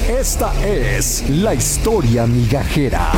Esta es la historia migajera.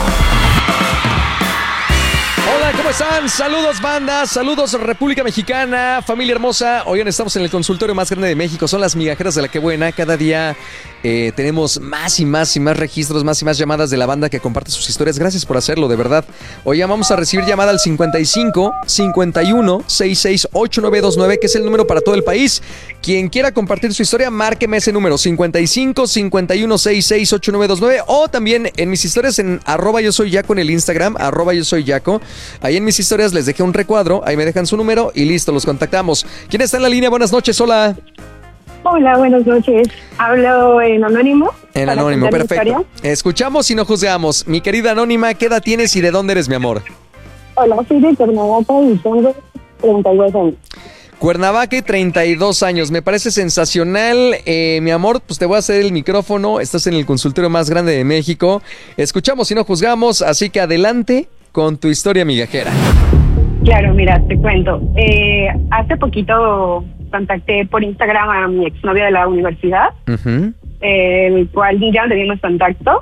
Hola, ¿cómo están? Saludos, banda, saludos, República Mexicana, familia hermosa. Hoy estamos en el consultorio más grande de México, son las migajeras de la que buena. Cada día tenemos más y más registros, más y más llamadas de la banda que comparte sus historias. Gracias por hacerlo, de verdad. Hoy vamos a recibir llamada al 55 51 66 8929, que es el número para todo el país. Quien quiera compartir su historia, márqueme ese número, 55 51 66 8929, o también en mis historias en @yosoyyaco en el Instagram, @yosoyyaco. Ahí en mis historias les dejé un recuadro, ahí me dejan su número y listo, los contactamos. ¿Quién está en la línea? Buenas noches, hola. Hola, buenas noches. Hablo en anónimo. En anónimo, perfecto. Escuchamos y no juzgamos. Mi querida Anónima, ¿qué edad tienes y de dónde eres, mi amor? Hola, soy de Cuernavaca y tengo 32 años. Cuernavaca y 32 años, me parece sensacional. Mi amor, pues te voy a hacer el micrófono, estás en el consultorio más grande de México. Escuchamos y no juzgamos, así que adelante con tu historia migajera. Claro, mira, te cuento. Hace poquito contacté por Instagram a mi exnovia de la universidad, el cual ya no teníamos contacto,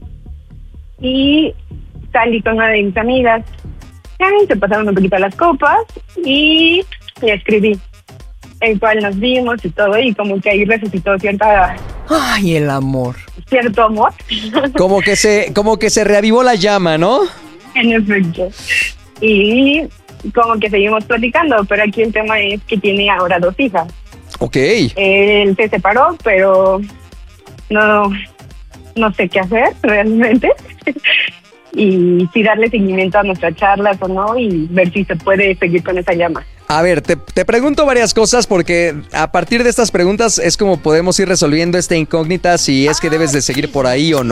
y salí con una de mis amigas. Se pasaron un poquito las copas y le escribí, el cual nos vimos y todo, y como que ahí resucitó Ay, el amor. cierto amor. Como que se reavivó la llama, ¿no? En efecto. Y como que seguimos platicando, pero aquí el tema es que tiene ahora 2 hijas. Ok. Él se separó, pero no sé qué hacer realmente. Y si darle seguimiento a nuestras charlas o no, y ver si se puede seguir con esa llama. A ver, te pregunto varias cosas porque a partir de estas preguntas es como podemos ir resolviendo esta incógnita, si es que debes de seguir por ahí o no.